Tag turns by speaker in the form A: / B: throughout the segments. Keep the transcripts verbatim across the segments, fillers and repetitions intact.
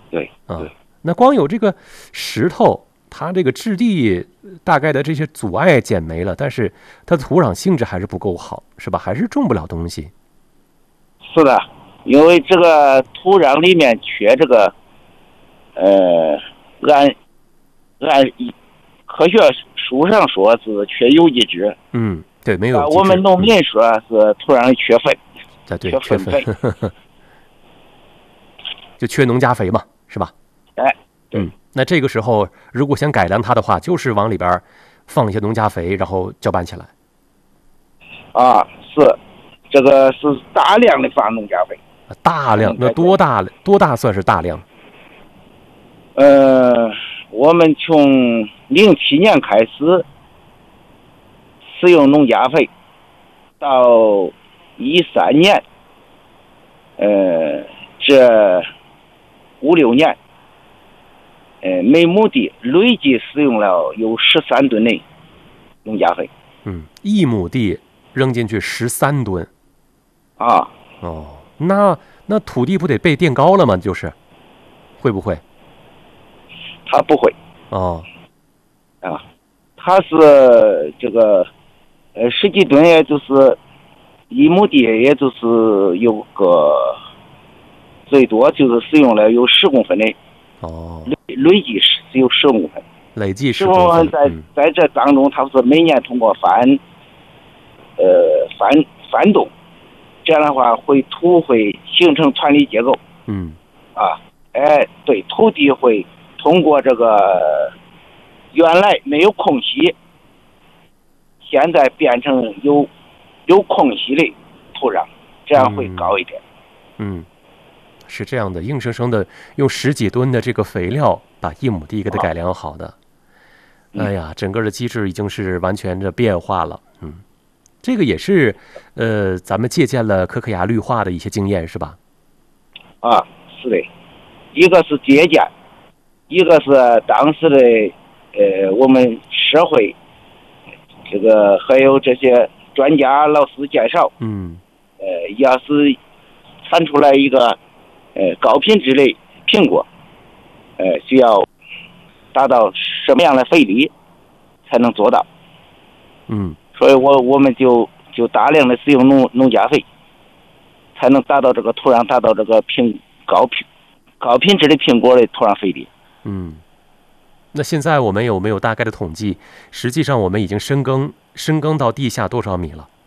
A: 对
B: 啊。那光有这个石头，它这个质地大概的这些阻碍减没了，但是它的土壤性质还是不够好，是吧？还是种不了东西。
A: 是的，因为这个土壤里面缺这个，呃，按按科学书上说是缺有机质。
B: 嗯，对，没有。
A: 我们农民说是土壤里缺粪，
B: 啊，对，
A: 缺粪肥，
B: 就缺农加肥嘛，是吧？
A: 哎，
B: 嗯，那这个时候如果想改良它的话，就是往里边放一些农加肥，然后搅拌起来。
A: 啊，是，这个是大量的放农加肥。
B: 大量？那多大？多大算是大量？
A: 呃，我们从零七年开始使用农加肥，到一三年，呃，这五六年。呃，每亩地累计使用了有十三吨的农加肥。
B: 嗯，一亩地扔进去十三吨。
A: 啊。
B: 哦，那那土地不得被垫高了吗？就是，会不会？
A: 它不会。
B: 哦。
A: 啊，它是这个，呃，十几吨，也就是一亩地，也就是有个最多就是使用了有十公分的。
B: 哦。
A: 累累计是只有十公分，
B: 累计十公分。
A: 在在这当中，它是每年通过翻，呃翻翻动，这样的话会土会形成团体结构。
B: 嗯。
A: 啊，哎，对，土地会通过这个原来没有空隙，现在变成有有空隙的土壤，这样会高一点。
B: 嗯。嗯，是这样的，硬生生的用十几吨的这个肥料把一亩地给它改良好的。哎呀，整个的机制已经是完全的变化了。嗯，这个也是，呃，咱们借鉴了可可亚绿化的一些经验，是吧？
A: 啊，是的，一个是借鉴，一个是当时的，呃，我们社会，这个还有这些专家老师介绍。
B: 嗯。
A: 呃，要是产出来一个。呃，高品质的苹果，呃，需要达到什么样的肥力才能做到？
B: 嗯，
A: 所以我我们就就大量的使用农农加肥，才能达到这个土壤达到这个品高品高品质的苹果的土壤肥力。
B: 嗯，那现在我们有没有大概的统计？实际上我们已经深耕深耕到地下多少米了？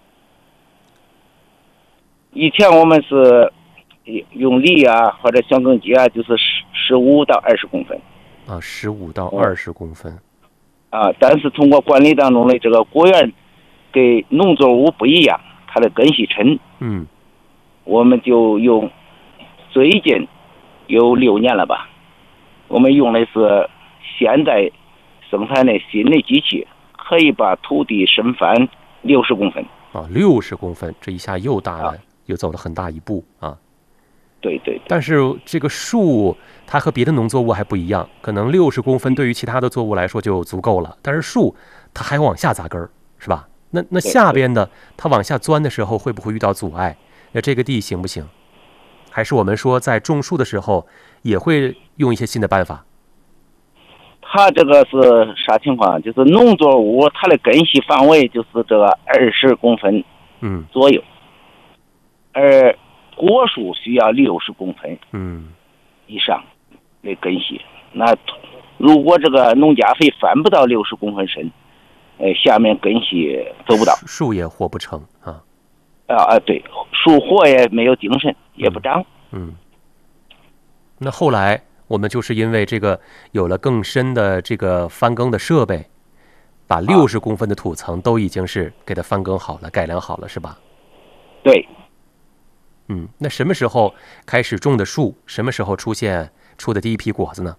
A: 以前我们是。用犁啊或者小耕机啊，就是十十五到二十公分。
B: 啊，十五到二十公分。
A: 啊，但是通过管理当中的这个果园跟农作物不一样，它的根系沉。
B: 嗯。
A: 我们就用最近有六年了吧，我们用的是现在生产的新的机器，可以把土地深翻六十公分。
B: 啊，六十公分，这一下又大了，啊、又走了很大一步啊。
A: 对 对, 对，
B: 但是这个树它和别的农作物还不一样，可能六十公分对于其他的作物来说就足够了，但是树它还往下扎根儿，是吧？那那下边的它往下钻的时候会不会遇到阻碍？那这个地行不行？还是我们说在种树的时候也会用一些新的办法？
A: 它这个是啥情况？就是农作物它的根系范围就是这个二十公分
B: 嗯
A: 左右，嗯、而果树需要六十公分
B: 嗯
A: 以上的根系。那如果这个农加肥翻不到六十公分深，呃，下面根系走不到，
B: 树也活不成啊。
A: 啊啊，对，树活也没有精神，也不长。
B: 嗯。嗯，那后来我们就是因为这个有了更深的这个翻耕的设备，把六十公分的土层都已经是给它翻耕好了、改良好了，是吧？
A: 对。
B: 嗯，那什么时候开始种的树？什么时候出现出的第一批果子呢？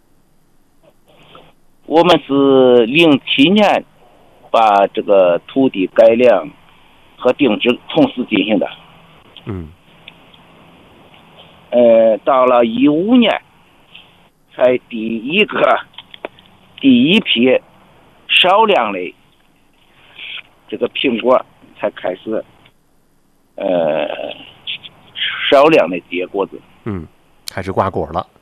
A: 我们是零七年把这个土地改良和定植同时进行的。
B: 嗯。
A: 呃，到了一五年，才第一个第一批少量的这个苹果才开始，呃。少量的结果子，
B: 嗯，开始挂果了。